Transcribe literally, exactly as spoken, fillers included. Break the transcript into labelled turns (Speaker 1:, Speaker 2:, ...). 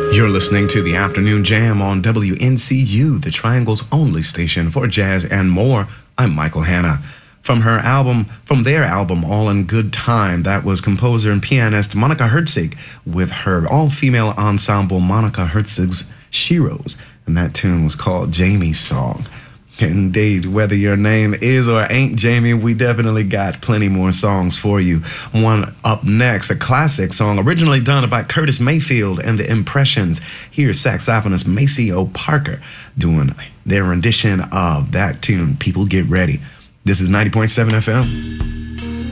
Speaker 1: You're listening to the Afternoon Jam on W N C U, the Triangle's only station for jazz and more. I'm Michael Hanna. From her album, from their album, All in Good Time, that was composer and pianist Monica Herzig with her all-female ensemble Monica Herzig's Sheroes, and that tune was called Jamie's Song. Indeed, whether your name is or ain't Jamie, we definitely got plenty more songs for you. One up next, a classic song originally done by Curtis Mayfield and the Impressions. Here's saxophonist Maceo Parker doing their rendition of that tune, People Get Ready. This is ninety point seven F M.